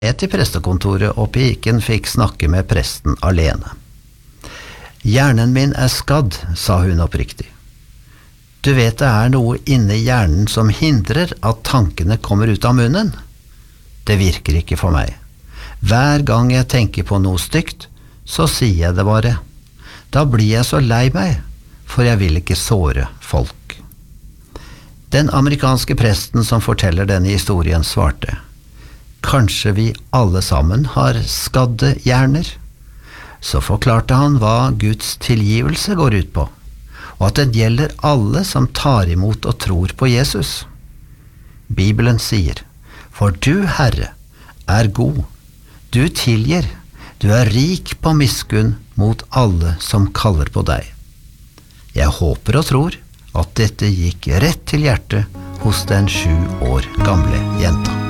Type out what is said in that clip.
Til prestekontoret, og piken fikk snakke med presten alene. «Hjernen min skadd», sa hun oppriktig. «Du vet det noe inne i hjernen som hindrer at tankene kommer ut av munnen? Det virker ikke for meg. Hver gang jeg tenker på noe stygt, så sier jeg det bare. Da blir jeg så lei meg, for jeg vil ikke såre folk.» Den amerikanske presten som forteller denne historien svarte: «Kanskje vi alle sammen har skadde hjerner?» Så forklarte han hva Guds tilgivelse går ut på, og at den gjelder alle som tar imot og tror på Jesus. Bibelen sier: «For du, Herre, god, du tilgir, du rik på miskunn mot alle som kaller på deg.» Jeg håper og tror at dette gikk rett til hjertet hos den 7 år gamle jenta.